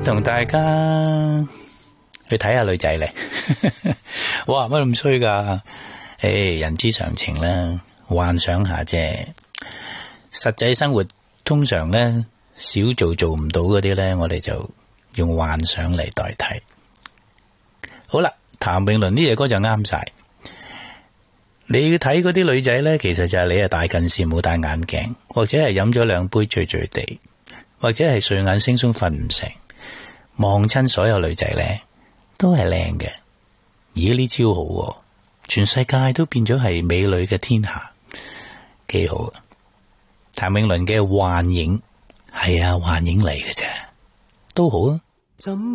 同大家去睇下女仔咧。哇，乜咁衰噶？人之常情啦，幻想下啫。實際生活通常咧，少做唔到嗰啲咧，我哋就用幻想嚟代替。好啦，譚詠麟呢隻歌就啱晒。你睇嗰啲女仔咧，其實就係你係大近視冇戴眼鏡，或者係飲咗2杯醉醉地，或者係睡眼惺忪瞓唔成，望親所有女仔咧都係靚嘅。咦，呢招好喎，全世界都變咗係美女嘅天下，幾好啊！譚詠麟嘅幻影，係啊，幻影嚟嘅啫，都好啊。